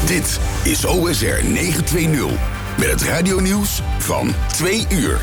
Dit is OSR 920 met het radionieuws van 2 uur.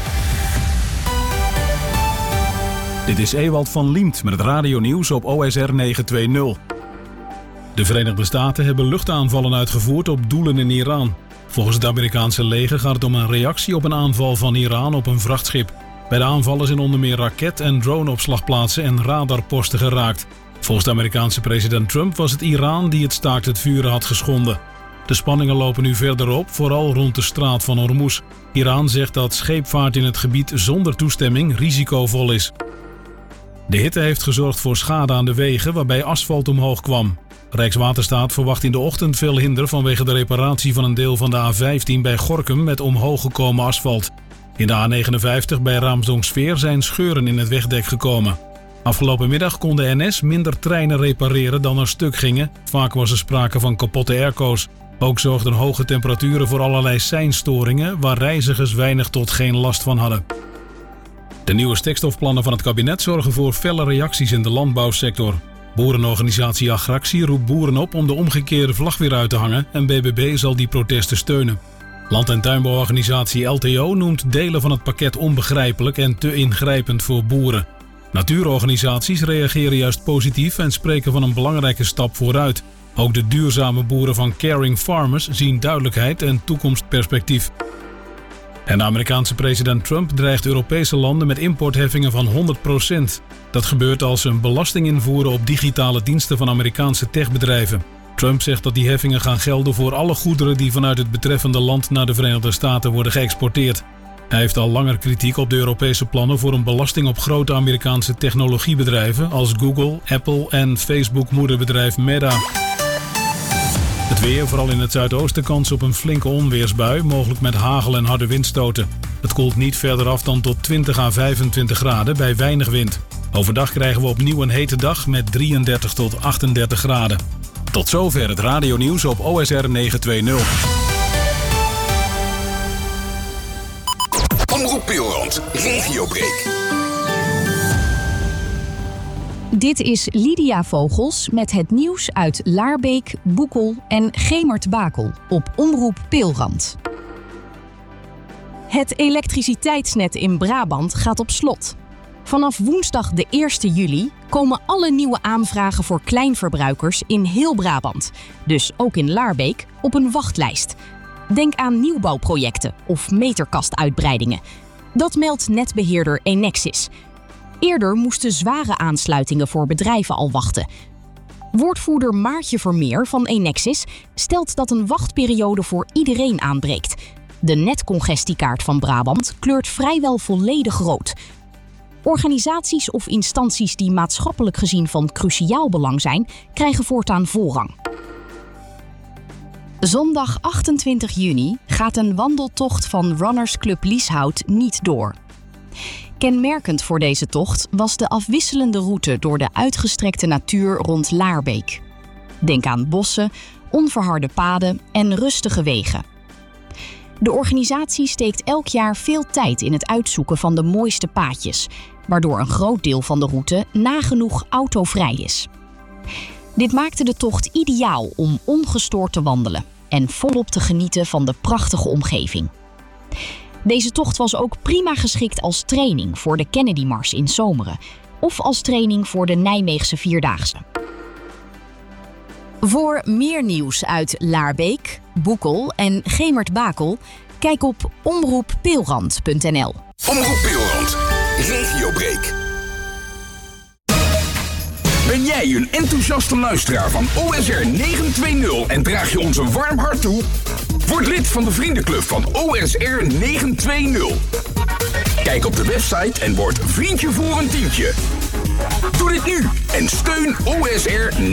Dit is Ewald van Liemt met het radionieuws op OSR 920. De Verenigde Staten hebben luchtaanvallen uitgevoerd op doelen in Iran. Volgens het Amerikaanse leger gaat het om een reactie op een aanval van Iran op een vrachtschip. Bij de aanvallen zijn onder meer raket- en droneopslagplaatsen en radarposten geraakt. Volgens de Amerikaanse president Trump was het Iran die het staakt het vuren had geschonden. De spanningen lopen nu verder op, vooral rond de straat van Hormuz. Iran zegt dat scheepvaart in het gebied zonder toestemming risicovol is. De hitte heeft gezorgd voor schade aan de wegen waarbij asfalt omhoog kwam. Rijkswaterstaat verwacht in de ochtend veel hinder vanwege de reparatie van een deel van de A15 bij Gorinchem met omhoog gekomen asfalt. In de A59 bij Raamsdonksveer zijn scheuren in het wegdek gekomen. Afgelopen middag kon de NS minder treinen repareren dan er stuk gingen. Vaak was er sprake van kapotte airco's. Ook zorgden hoge temperaturen voor allerlei seinstoringen waar reizigers weinig tot geen last van hadden. De nieuwe stikstofplannen van het kabinet zorgen voor felle reacties in de landbouwsector. Boerenorganisatie Agractie roept boeren op om de omgekeerde vlag weer uit te hangen en BBB zal die protesten steunen. Land- en tuinbouworganisatie LTO noemt delen van het pakket onbegrijpelijk en te ingrijpend voor boeren. Natuurorganisaties reageren juist positief en spreken van een belangrijke stap vooruit. Ook de duurzame boeren van Caring Farmers zien duidelijkheid en toekomstperspectief. En de Amerikaanse president Trump dreigt Europese landen met importheffingen van 100%. Dat gebeurt als ze een belasting invoeren op digitale diensten van Amerikaanse techbedrijven. Trump zegt dat die heffingen gaan gelden voor alle goederen die vanuit het betreffende land naar de Verenigde Staten worden geëxporteerd. Hij heeft al langer kritiek op de Europese plannen voor een belasting op grote Amerikaanse technologiebedrijven als Google, Apple en Facebook-moederbedrijf Meta. Het weer, vooral in het zuidoosten, kans op een flinke onweersbui, mogelijk met hagel en harde windstoten. Het koelt niet verder af dan tot 20 à 25 graden bij weinig wind. Overdag krijgen we opnieuw een hete dag met 33 tot 38 graden. Tot zover het radionieuws op OSR 920. Omroep Pilrand, Regiobreak. Dit is Lydia Vogels met het nieuws uit Laarbeek, Boekel en Gemert-Bakel op Omroep Pilrand. Het elektriciteitsnet in Brabant gaat op slot. Vanaf woensdag de 1 juli komen alle nieuwe aanvragen voor kleinverbruikers in heel Brabant, dus ook in Laarbeek, op een wachtlijst. Denk aan nieuwbouwprojecten of meterkastuitbreidingen. Dat meldt netbeheerder Enexis. Eerder moesten zware aansluitingen voor bedrijven al wachten. Woordvoerder Maartje Vermeer van Enexis stelt dat een wachtperiode voor iedereen aanbreekt. De netcongestiekaart van Brabant kleurt vrijwel volledig rood. Organisaties of instanties die maatschappelijk gezien van cruciaal belang zijn, krijgen voortaan voorrang. Zondag 28 juni gaat een wandeltocht van Runners Club Lieshout niet door. Kenmerkend voor deze tocht was de afwisselende route door de uitgestrekte natuur rond Laarbeek. Denk aan bossen, onverharde paden en rustige wegen. De organisatie steekt elk jaar veel tijd in het uitzoeken van de mooiste paadjes, waardoor een groot deel van de route nagenoeg autovrij is. Dit maakte de tocht ideaal om ongestoord te wandelen en volop te genieten van de prachtige omgeving. Deze tocht was ook prima geschikt als training voor de Kennedy Mars in Zomeren of als training voor de Nijmeegse Vierdaagse. Voor meer nieuws uit Laarbeek, Boekel en Gemert-Bakel, kijk op omroeppilrand.nl. Omroep Pilrand, Regiobreak. Ben jij een enthousiaste luisteraar van OSR 920 en draag je ons een warm hart toe? Word lid van de vriendenclub van OSR 920. Kijk op de website en word vriendje voor een tientje. Doe dit nu en steun OSR